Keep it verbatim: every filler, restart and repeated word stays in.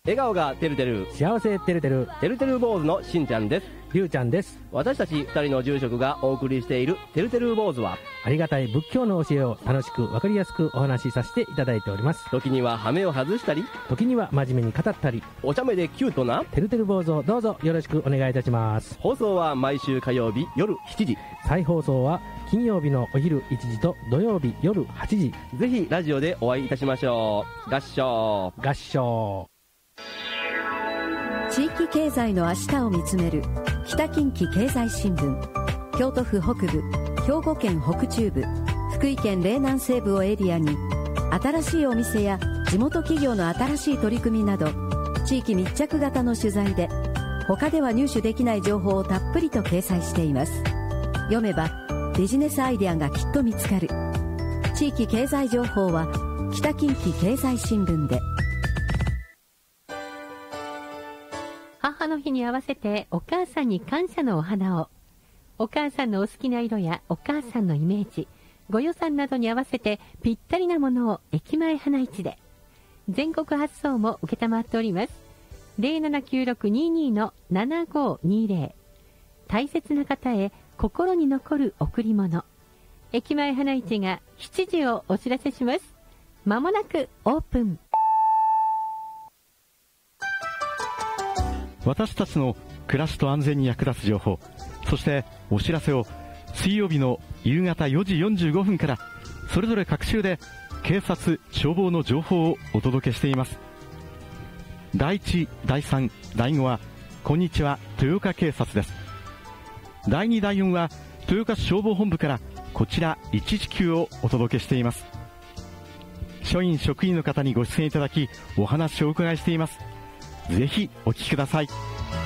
笑顔がてるてる、 幸せてるてる、 てるてる坊主のしんちゃんです。 りゅうちゃんです。 私たちふたりの住職がお送りしているてるてる坊主は、 ありがたい仏教の教えを楽しくわかりやすくお話しさせていただいております。 時には羽目を外したり、 時には真面目に語ったり、 お茶目でキュートなてるてる坊主をどうぞよろしくお願いいたします。 放送は毎週火曜日夜しちじ、 再放送は金曜日のお昼いちじと土曜日夜はちじ。 ぜひラジオでお会いいたしましょう。合唱合唱。 地域経済の明日を見つめる北近畿経済新聞。京都府北部、兵庫県北中部、福井県嶺南西部をエリアに、新しいお店や地元企業の新しい取り組みなど、地域密着型の取材で他では入手できない情報をたっぷりと掲載しています。読めばビジネスアイデアがきっと見つかる。地域経済情報は北近畿経済新聞で。 母の日に合わせてお母さんに感謝のお花を。お母さんのお好きな色やお母さんのイメージ、ご予算などに合わせてぴったりなものを駅前花市で。全国発送も受けたまっております。ゼロななきゅうろくにーにーのななごーにーゼロ。大切な方へ心に残る贈り物。駅前花市がしちじをお知らせします。まもなくオープン。 私たちの暮らしと安全に役立つ情報、そしてお知らせを水曜日の夕方よじよんじゅうごふんからそれぞれ各週で警察・消防の情報をお届けしています。だいいち、だいさん、だいごはこんにちは豊岡警察です。だいに、だいよんは豊岡市消防本部からこちらいちいちきゅうをお届けしています。署員職員の方にご出演いただきお話をお伺いしています。ぜひお聞きください。